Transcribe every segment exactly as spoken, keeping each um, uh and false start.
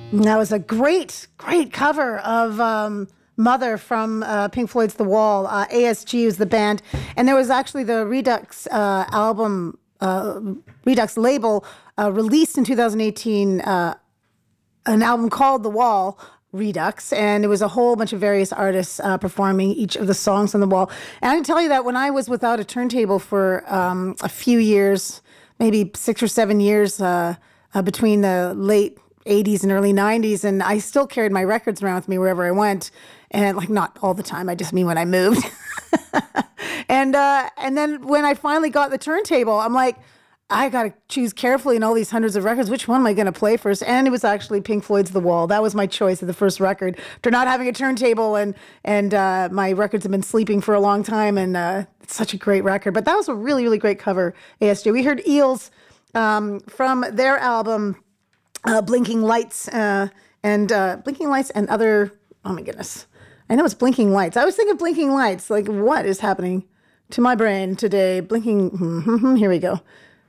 And that was a great, great cover of um, Mother from uh, Pink Floyd's The Wall. Uh, A S G was the band. And there was actually the Redux uh, album, uh, Redux label, uh, released in two thousand eighteen, uh, an album called The Wall, Redux, and it was a whole bunch of various artists uh, performing each of the songs on The Wall. And I can tell you that when I was without a turntable for um, a few years, maybe six or seven years uh, uh, between the late eighties and early nineties, and I still carried my records around with me wherever I went, and like not all the time, I just mean when I moved. and uh, and then when I finally got the turntable, I'm like, I got to choose carefully in all these hundreds of records. Which one am I going to play first? And it was actually Pink Floyd's The Wall. That was my choice of the first record. After not having a turntable, and and uh, my records have been sleeping for a long time, and uh, it's such a great record. But that was a really, really great cover, A S G. We heard Eels um, from their album, uh, Blinking Lights, uh, and uh, Blinking Lights and other, oh my goodness. I know it's Blinking Lights. I was thinking Blinking Lights. Like, what is happening to my brain today? Blinking, hmm, hmm, hmm, here we go.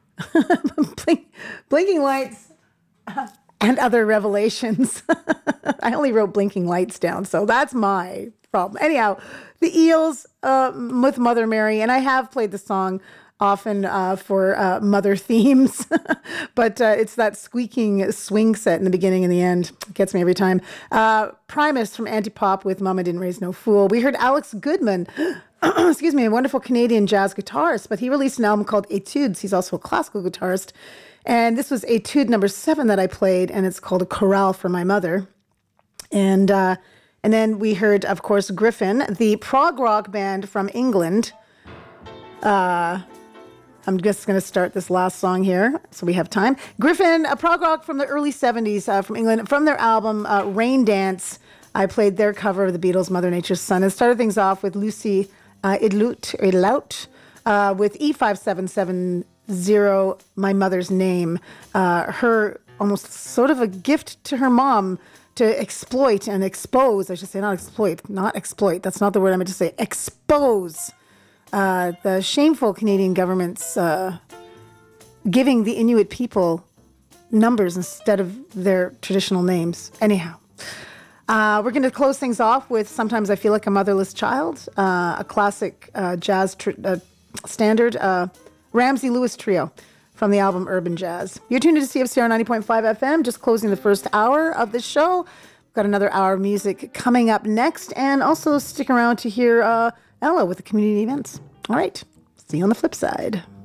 Blink, Blinking Lights and Other Revelations. I only wrote Blinking Lights down, so that's my problem. Anyhow, the Eels uh, with Mother Mary, and I have played the song often uh, for uh, mother themes, but uh, it's that squeaking swing set in the beginning and the end. It gets me every time. Uh, Primus from Antipop with Mama Didn't Raise No Fool. We heard Alex Goodman, excuse me, a wonderful Canadian jazz guitarist, but he released an album called Etudes. He's also a classical guitarist. And this was Etude number seven that I played, and it's called A Chorale for My Mother. And uh, and then we heard, of course, Griffin, the prog rock band from England. Uh, I'm just going to start this last song here, so we have time. Griffin, a prog rock from the early seventies uh, from England, from their album uh, Rain Dance. I played their cover of the Beatles' Mother Nature's Son, and started things off with Lucy uh, Idlout, Idlout uh, with E five seven seven zero, My Mother's Name. Uh, her almost sort of a gift to her mom to exploit and expose, I should say, not exploit, not exploit, that's not the word I meant to say, expose uh, the shameful Canadian government's uh, giving the Inuit people numbers instead of their traditional names. Anyhow. Uh, we're going to close things off with Sometimes I Feel Like a Motherless Child, uh, a classic uh, jazz tr- uh, standard, uh, Ramsey Lewis Trio from the album Urban Jazz. You're tuned to C F C R ninety point five F M, just closing the first hour of the show. We've got another hour of music coming up next, and also stick around to hear uh, Ella with the community events. All right, see you on the flip side.